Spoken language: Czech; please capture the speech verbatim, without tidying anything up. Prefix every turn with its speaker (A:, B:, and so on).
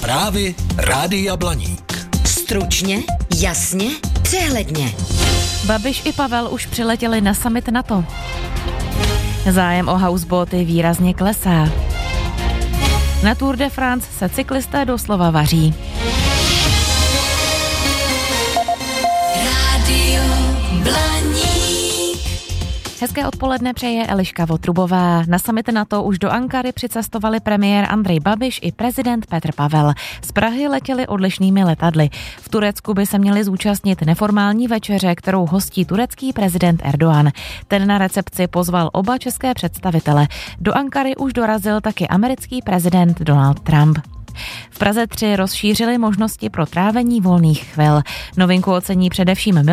A: Zprávy Rádia Blaník.
B: Stručně, jasně, přehledně.
C: Babiš i Pavel už přiletěli na summit NATO. Zájem o houseboaty výrazně klesá. Na Tour de France se cyklisté doslova vaří.
B: Rádio Blaník.
C: Hezké odpoledne přeje Eliška Votrubová. Na summit NATO už do Ankary přicestovali premiér Andrej Babiš i prezident Petr Pavel. Z Prahy letěli odlišnými letadly. V Turecku by se měli zúčastnit neformální večeře, kterou hostí turecký prezident Erdogan. Ten na recepci pozval oba české představitele. Do Ankary už dorazil taky americký prezident Donald Trump. V Praze tři rozšířili možnosti pro trávení volných chvil. Novinku ocení především